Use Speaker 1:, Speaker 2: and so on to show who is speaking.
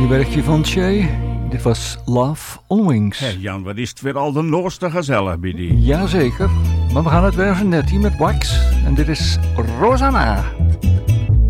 Speaker 1: nieuw werkje van Che. Dit was Love on Wings.
Speaker 2: Hey Jan, wat is het weer al de noorste gezellig bij die?
Speaker 1: Jazeker, maar we gaan het weer 13 met Wax. En dit is Rosanna.